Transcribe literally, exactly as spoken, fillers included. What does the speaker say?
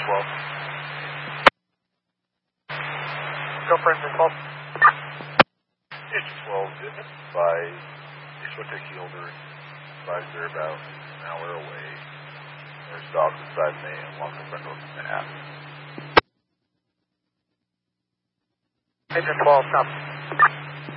twelve. Go for engine twelve. Engine twelve, by Ishwata Kielder, advised they're about an hour away. There's dogs inside me and along the front of the app. Engine twelve, stop.